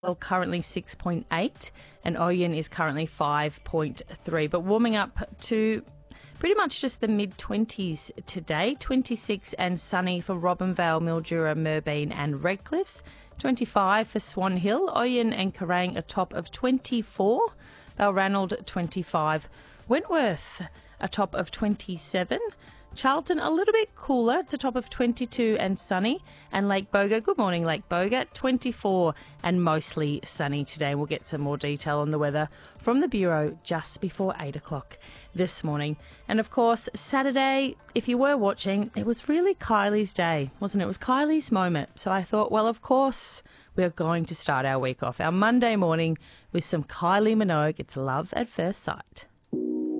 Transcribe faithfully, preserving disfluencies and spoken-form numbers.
Well, currently six point eight, and Oyen is currently five point three. But warming up to pretty much just the mid-twenties today. twenty-six and sunny for Robinvale, Mildura, Merbeen and Redcliffs. twenty-five for Swan Hill. Oyen and Kerrang a top of twenty-four. Balranald twenty-five. Wentworth a top of twenty-seven. Charlton a little bit cooler. It's a top of twenty-two and sunny. And Lake Boga, good morning Lake Boga, twenty-four and mostly sunny today. We'll get some more detail on the weather from the Bureau just before eight o'clock this morning. And of course, Saturday, if you were watching, it was really Kylie's day, wasn't it? It was Kylie's moment. So I thought, well, of course, we're going to start our week off, our Monday morning, with some Kylie Minogue. It's Love at First Sight.